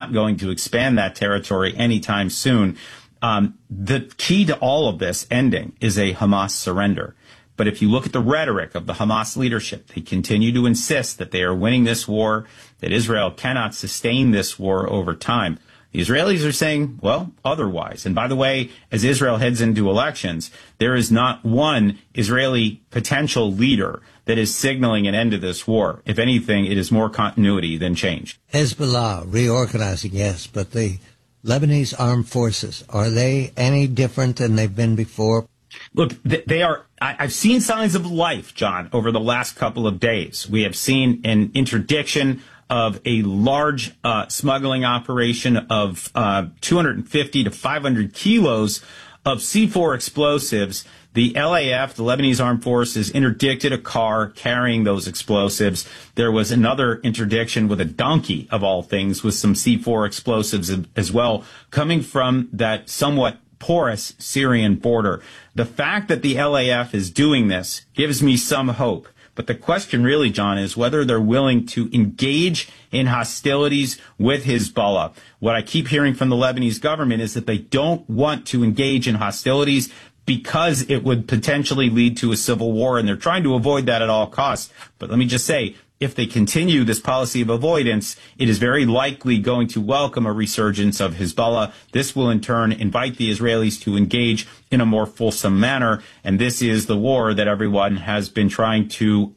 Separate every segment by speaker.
Speaker 1: not going to expand that territory anytime soon. The key to all of this ending is a Hamas surrender. But if you look at the rhetoric of the Hamas leadership, they continue to insist that they are winning this war, that Israel cannot sustain this war over time. The Israelis are saying, well, otherwise. And by the way, as Israel heads into elections, there is not one Israeli potential leader that is signaling an end to this war. If anything, it is more continuity than change.
Speaker 2: Hezbollah reorganizing, yes, but the Lebanese armed forces, are they any different than they've been before?
Speaker 1: Look, they are. I've seen signs of life, John, over the last couple of days. We have seen an interdiction of a large smuggling operation of 250 to 500 kilos of C4 explosives. The LAF, the Lebanese Armed Forces, interdicted a car carrying those explosives. There was another interdiction with a donkey, of all things, with some C4 explosives as well, coming from that somewhat porous Syrian border. The fact that the LAF is doing this gives me some hope. But the question really, John, is whether they're willing to engage in hostilities with Hezbollah. What I keep hearing from the Lebanese government is that they don't want to engage in hostilities because it would potentially lead to a civil war, and they're trying to avoid that at all costs. But let me just say, if they continue this policy of avoidance, it is very likely going to welcome a resurgence of Hezbollah. This will in turn invite the Israelis to engage in a more fulsome manner. And this is the war that everyone has been trying to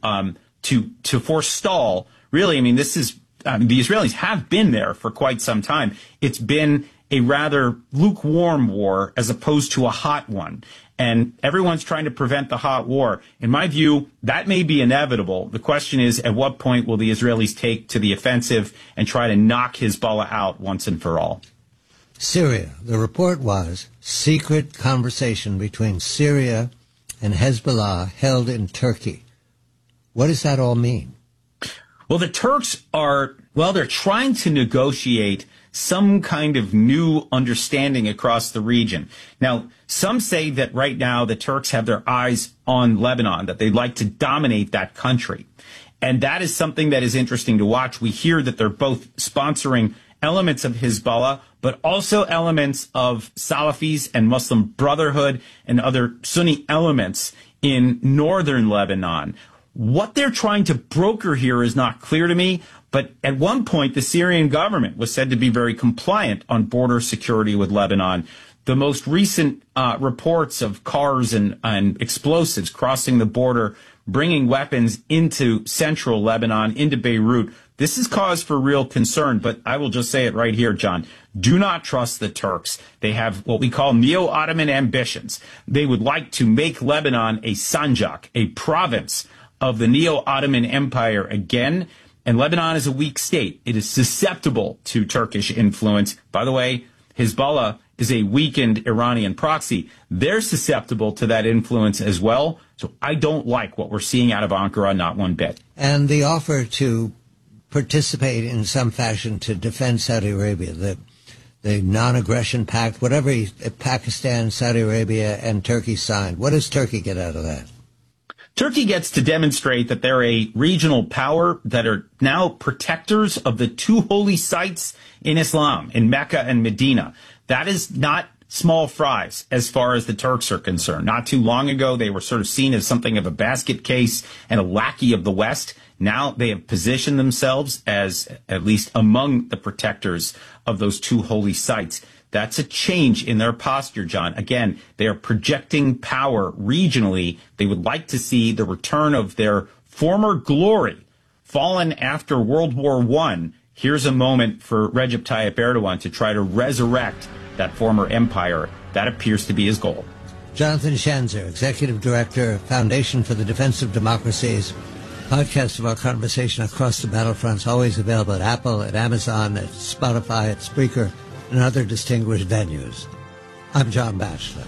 Speaker 1: forestall. Really, I mean, the Israelis have been there for quite some time. It's been a rather lukewarm war as opposed to a hot one. And everyone's trying to prevent the hot war. In my view, that may be inevitable. The question is, at what point will the Israelis take to the offensive and try to knock Hezbollah out once and for all?
Speaker 2: Syria. The report was secret conversation between Syria and Hezbollah held in Turkey. What does that all mean?
Speaker 1: Well, the Turks they're trying to negotiate some kind of new understanding across the region. Now, some say that right now the Turks have their eyes on Lebanon, that they'd like to dominate that country. And that is something that is interesting to watch. We hear that they're both sponsoring elements of Hezbollah, but also elements of Salafis and Muslim Brotherhood and other Sunni elements in northern Lebanon. What they're trying to broker here is not clear to me, but at one point, the Syrian government was said to be very compliant on border security with Lebanon. The most recent reports of cars and explosives crossing the border, bringing weapons into central Lebanon, into Beirut, this is cause for real concern. But I will just say it right here, John. Do not trust the Turks. They have what we call neo-Ottoman ambitions. They would like to make Lebanon a sanjak, a province of the neo-Ottoman Empire again. And Lebanon is a weak state. It is susceptible to Turkish influence. By the way, Hezbollah is a weakened Iranian proxy. They're susceptible to that influence as well. So I don't like what we're seeing out of Ankara, not one bit.
Speaker 2: And the offer to participate in some fashion to defend Saudi Arabia, the non-aggression pact, whatever Pakistan, Saudi Arabia, and Turkey signed. What does Turkey get out of that?
Speaker 1: Turkey gets to demonstrate that they're a regional power that are now protectors of the two holy sites in Islam, in Mecca and Medina. That is not small fries as far as the Turks are concerned. Not too long ago, they were sort of seen as something of a basket case and a lackey of the West. Now they have positioned themselves as at least among the protectors of those two holy sites. That's a change in their posture, John. Again, they are projecting power regionally. They would like to see the return of their former glory, fallen after World War I. Here's a moment for Recep Tayyip Erdogan to try to resurrect that former empire. That appears to be his goal.
Speaker 2: Jonathan Schanzer, Executive Director, Foundation for the Defense of Democracies. Podcast of our conversation across the battlefronts, always available at Apple, at Amazon, at Spotify, at Spreaker, and other distinguished venues. I'm John Batchelor.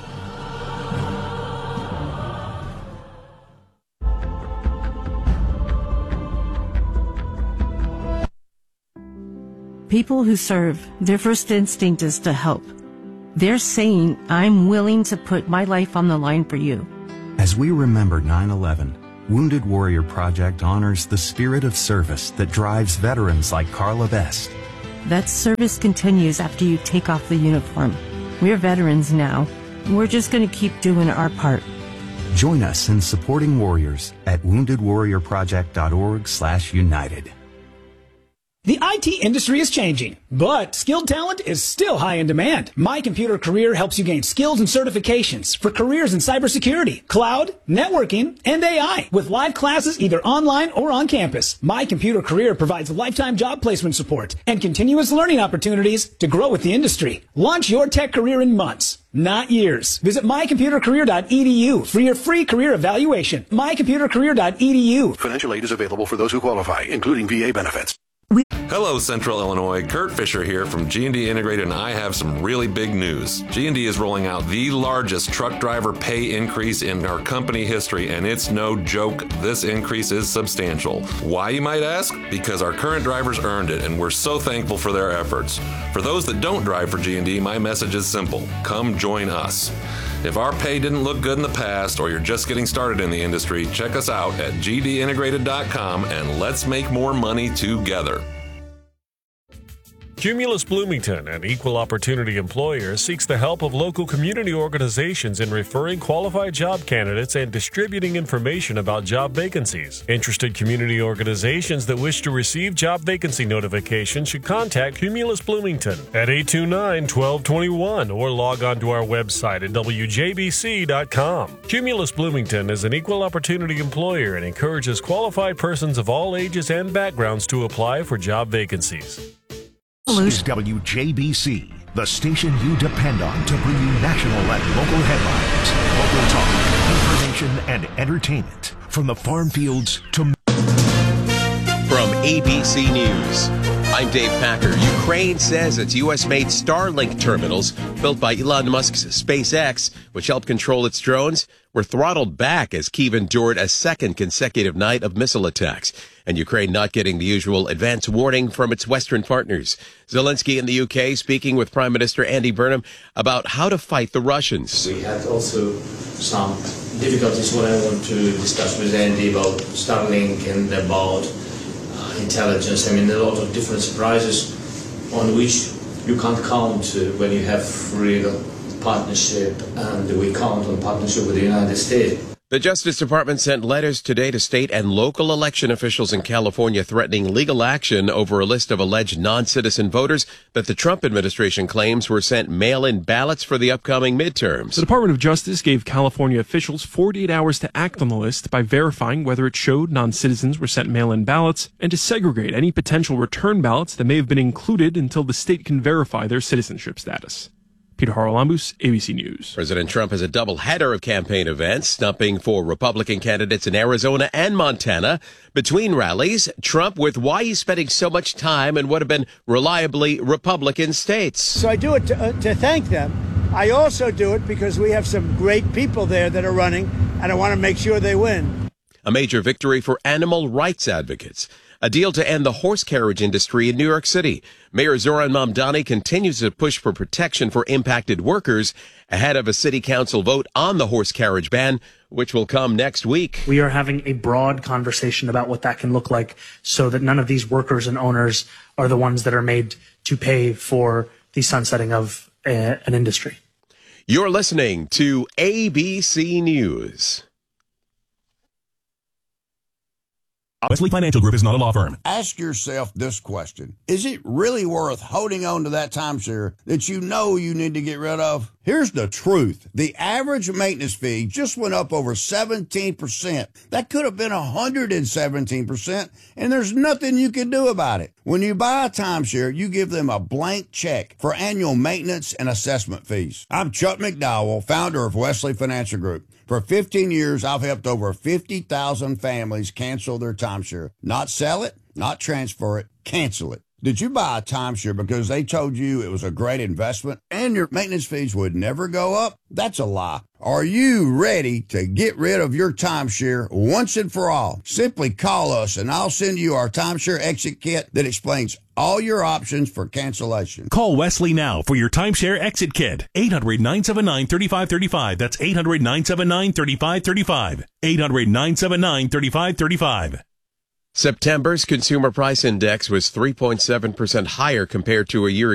Speaker 3: People who serve, their first instinct is to help. They're saying, I'm willing to put my life on the line for you.
Speaker 4: As we remember 9/11, Wounded Warrior Project honors the spirit of service that drives veterans like Carla Best.
Speaker 3: That service continues after you take off the uniform. We're veterans now. We're just going to keep doing our part.
Speaker 4: Join us in supporting warriors at woundedwarriorproject.org/united.
Speaker 5: The IT industry is changing, but skilled talent is still high in demand. My Computer Career helps you gain skills and certifications for careers in cybersecurity, cloud, networking, and AI with live classes either online or on campus. My Computer Career provides lifetime job placement support and continuous learning opportunities to grow with the industry. Launch your tech career in months, not years. Visit mycomputercareer.edu for your free career evaluation. mycomputercareer.edu.
Speaker 6: Financial aid is available for those who qualify, including VA benefits.
Speaker 7: Hello, Central Illinois. Kurt Fisher here from G&D Integrated, and I have some really big news. G&D is rolling out the largest truck driver pay increase in our company history, and it's no joke. This increase is substantial. Why, you might ask? Because our current drivers earned it, and we're so thankful for their efforts. For those that don't drive for G&D, my message is simple. Come join us. If our pay didn't look good in the past, or you're just getting started in the industry, check us out at gdintegrated.com and let's make more money together.
Speaker 8: Cumulus Bloomington, an equal opportunity employer, seeks the help of local community organizations in referring qualified job candidates and distributing information about job vacancies. Interested community organizations that wish to receive job vacancy notifications should contact Cumulus Bloomington at 829-1221 or log on to our website at wjbc.com. Cumulus Bloomington is an equal opportunity employer and encourages qualified persons of all ages and backgrounds to apply for job vacancies.
Speaker 6: This is WJBC, the station you depend on to bring you national and local headlines, local talk, information, and entertainment. From the farm fields to...
Speaker 9: From ABC News, I'm Dave Packer. Ukraine says its U.S.-made Starlink terminals, built by Elon Musk's SpaceX, which helped control its drones, were throttled back as Kyiv endured a second consecutive night of missile attacks, and Ukraine not getting the usual advance warning from its Western partners. Zelensky in the UK speaking with Prime Minister Andy Burnham about how to fight the Russians.
Speaker 10: We had also some difficulties when I want to discuss with Andy about Starlink and about intelligence. I mean, a lot of different surprises on which you can't count when you have real partnership, and we count on partnership with the United States.
Speaker 9: The Justice Department sent letters today to state and local election officials in California threatening legal action over a list of alleged non-citizen voters that the Trump administration claims were sent mail-in ballots for the upcoming midterms.
Speaker 11: The Department of Justice gave California officials 48 hours to act on the list by verifying whether it showed non-citizens were sent mail-in ballots and to segregate any potential return ballots that may have been included until the state can verify their citizenship status. Peter Haralambous, ABC News.
Speaker 9: President Trump has a double header of campaign events, stumping for Republican candidates in Arizona and Montana. Between rallies, Trump with why he's spending so much time in what have been reliably Republican states.
Speaker 12: So I do it to thank them. I also do it because we have some great people there that are running, and I want to make sure they win.
Speaker 9: A major victory for animal rights advocates. A deal to end the horse carriage industry in New York City. Mayor Zoran Mamdani continues to push for protection for impacted workers ahead of a city council vote on the horse carriage ban, which will come next week.
Speaker 13: We are having a broad conversation about what that can look like so that none of these workers and owners are the ones that are made to pay for the sunsetting of an industry.
Speaker 9: You're listening to ABC News.
Speaker 14: Wesley Financial Group is not a law firm.
Speaker 15: Ask yourself this question. Is it really worth holding on to that timeshare that you know you need to get rid of? Here's the truth. The average maintenance fee just went up over 17%. That could have been 117%, and there's nothing you can do about it. When you buy a timeshare, you give them a blank check for annual maintenance and assessment fees. I'm Chuck McDowell, founder of Wesley Financial Group. For 15 years, I've helped over 50,000 families cancel their timeshare. Not sell it, not transfer it, cancel it. Did you buy a timeshare because they told you it was a great investment and your maintenance fees would never go up? That's a lie. Are you ready to get rid of your timeshare once and for all? Simply call us and I'll send you our timeshare exit kit that explains all your options for cancellation.
Speaker 14: Call Wesley now for your timeshare exit kit. 800-979-3535. That's 800-979-3535. 800-979-3535.
Speaker 9: September's consumer price index was 3.7% higher compared to a year ago.